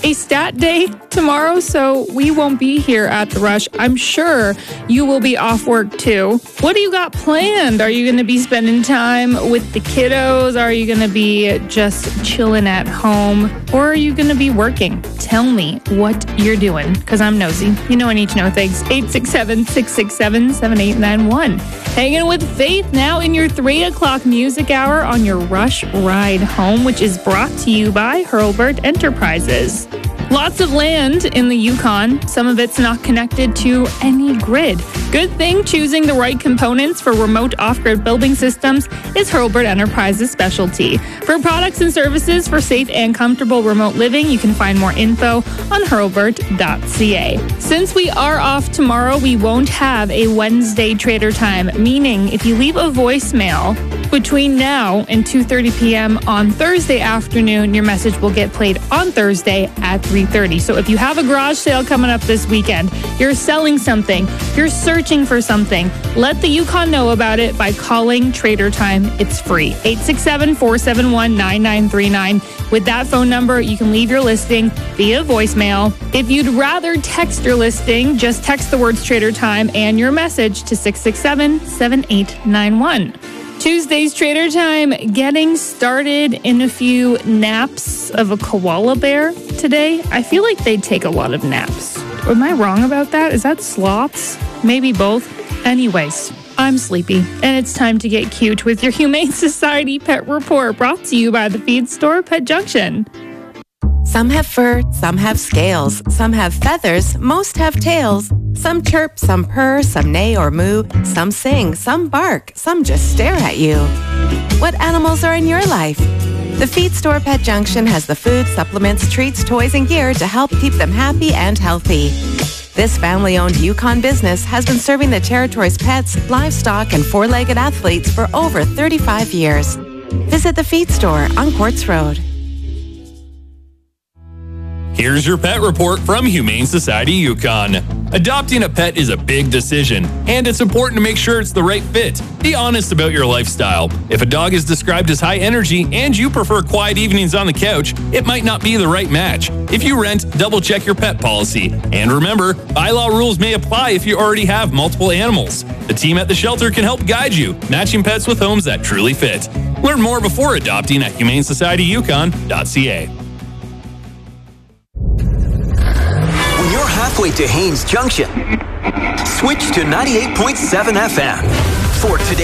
a stat day tomorrow, so we won't be here at The Rush. I'm sure you will be off work too. What do you got planned? Are you going to be spending time with the kiddos? Are you going to be just chilling at home? Or are you going to be working? Tell me what you're doing, because I'm nosy. You know I need to know things. 867-667-7891. Hanging with Faith now in your 3 o'clock music hour on your Rush Ride Home, which is brought to you by Hurlburt Enterprises. Lots of land in the Yukon. Some of it's not connected to any grid. Good thing choosing the right components for remote off-grid building systems is Hurlburt Enterprises' specialty. For products and services for safe and comfortable remote living, you can find more info on hurlburt.ca. Since we are off tomorrow, we won't have a Wednesday Trader Time, meaning if you leave a voicemail between now and 2:30 p.m. on Thursday afternoon, your message will get played on Thursday at 3:30. So if you have a garage sale coming up this weekend, you're selling something, you're searching for something, let the Yukon know about it by calling Trader Time. It's free. 867-471-9939. With that phone number, you can leave your listing via voicemail. If you'd rather text your listing, just text the words Trader Time and your message to 667-7891. Tuesday's Trader Time getting started in a few naps of a koala bear today. I feel like they take a lot of naps. Am I wrong about that? Is that sloths? Maybe both. Anyways, I'm sleepy, and it's time to get cute with your Humane Society Pet Report, brought to you by the feed store Pet Junction. Some have fur, some have scales, some have feathers, most have tails. Some chirp, some purr, some neigh or moo, some sing, some bark, some just stare at you. What animals are in your life? The Feed Store Pet Junction has the food, supplements, treats, toys, and gear to help keep them happy and healthy. This family-owned Yukon business has been serving the territory's pets, livestock, and four-legged athletes for over 35 years. Visit the Feed Store on Quartz Road. Here's your pet report from Humane Society Yukon. Adopting a pet is a big decision, and it's important to make sure it's the right fit. Be honest about your lifestyle. If a dog is described as high energy and you prefer quiet evenings on the couch, it might not be the right match. If you rent, double-check your pet policy. And remember, bylaw rules may apply if you already have multiple animals. The team at the shelter can help guide you, matching pets with homes that truly fit. Learn more before adopting at humanesocietyukon.ca. Halfway to Haines Junction, switch to 98.7 FM for today.